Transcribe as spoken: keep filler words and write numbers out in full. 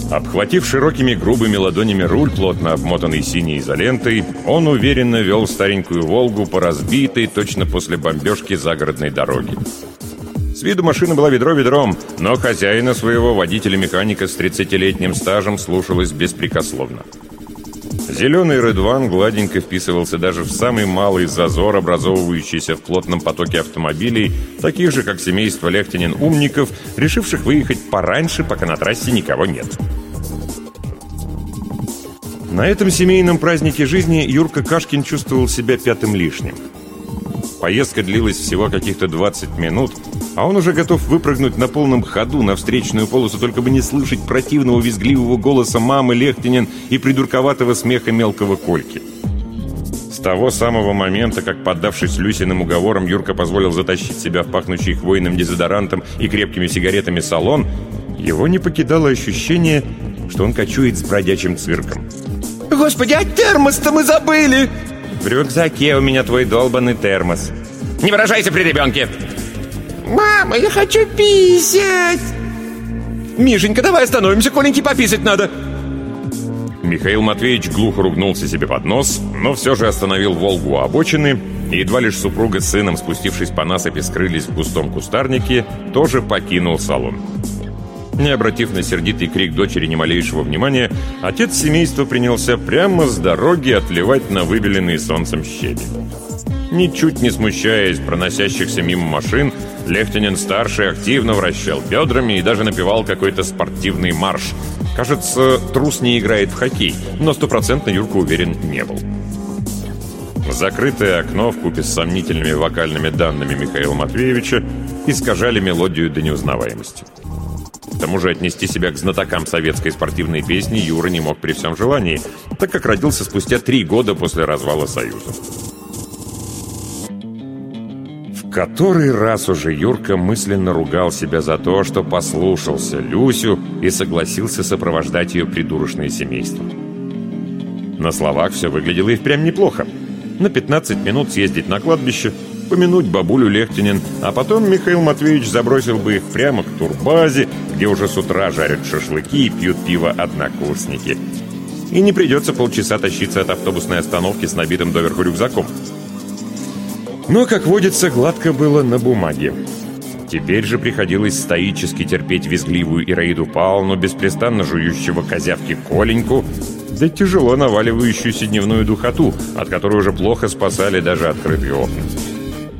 Обхватив широкими грубыми ладонями руль, плотно обмотанный синей изолентой, он уверенно вел старенькую «Волгу» по разбитой, точно после бомбежки, загородной дороги. С виду машина была ведро ведром, но хозяина своего, водителя-механика с тридцатилетним стажем, слушалась беспрекословно. Зеленый Редван гладенько вписывался даже в самый малый зазор, образовывающийся в плотном потоке автомобилей, таких же, как семейство Лехтинин-умников, решивших выехать пораньше, пока на трассе никого нет. На этом семейном празднике жизни Юрка Кашкин чувствовал себя пятым лишним. Поездка длилась всего каких-то двадцать минут, а он уже готов выпрыгнуть на полном ходу на встречную полосу, только бы не слышать противного визгливого голоса мамы Лехтинин и придурковатого смеха мелкого Кольки. С того самого момента, как, поддавшись Люсиным уговорам, Юрка позволил затащить себя в пахнущий хвойным дезодорантом и крепкими сигаретами салон, его не покидало ощущение, что он кочует с бродячим цирком. «Господи, а термос-то мы забыли!» «В рюкзаке у меня твой долбанный термос». «Не выражайся при ребенке!» «Мама, я хочу писать!» «Мишенька, давай остановимся, Коленьке пописать надо!» Михаил Матвеевич глухо ругнулся себе под нос, но все же остановил «Волгу» у обочины, и едва лишь супруга с сыном, спустившись по насыпи, скрылись в густом кустарнике, тоже покинул салон. Не обратив на сердитый крик дочери ни малейшего внимания, отец семейства принялся прямо с дороги отливать на выбеленный солнцем щебень. Ничуть не смущаясь проносящихся мимо машин, Лехтинин-старший активно вращал бедрами и даже напевал какой-то спортивный марш. Кажется, трус не играет в хоккей, но стопроцентно Юрка уверен не был. Закрытое окно вкупе с сомнительными вокальными данными Михаила Матвеевича искажали мелодию до неузнаваемости. К тому же отнести себя к знатокам советской спортивной песни Юра не мог при всем желании, так как родился спустя три года после развала Союза. В который раз уже Юрка мысленно ругал себя за то, что послушался Люсю и согласился сопровождать ее придурочное семейство. На словах все выглядело и впрямь неплохо. На пятнадцать минут съездить на кладбище, помянуть бабулю Лехтинин, а потом Михаил Матвеевич забросил бы их прямо к турбазе, где уже с утра жарят шашлыки и пьют пиво однокурсники. И не придется полчаса тащиться от автобусной остановки с набитым доверху рюкзаком. Но, как водится, гладко было на бумаге. Теперь же приходилось стоически терпеть визгливую Ираиду Павловну, беспрестанно жующего козявки Коленьку, да тяжело наваливающуюся дневную духоту, от которой уже плохо спасали даже открытые окна.